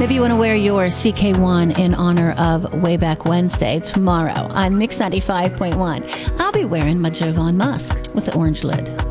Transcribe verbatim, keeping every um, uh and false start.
Maybe you want to wear your C K one in honor of Wayback Wednesday tomorrow on Mix ninety-five point one. I'll be wearing my Jovan Musk with the orange lid.